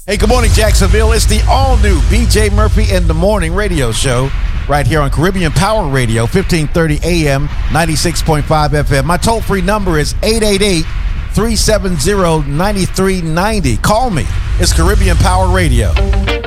Hey, good morning, Jacksonville. It's the all-new BJ Murphy in the Morning radio show right here on Caribbean Power Radio, 1530 AM, 96.5 FM. My toll-free number is 888-370-9390. Call me. It's Caribbean Power Radio.